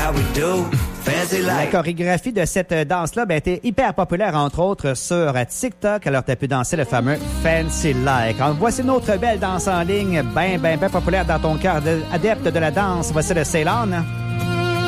how we do. Fancy La like. chorégraphie de cette danse-là était hyper populaire, entre autres, sur TikTok. Alors, tu as pu danser le fameux Fancy Like. Alors, voici une autre belle danse en ligne, bien populaire dans ton cœur adepte de la danse. Voici le Ceylon.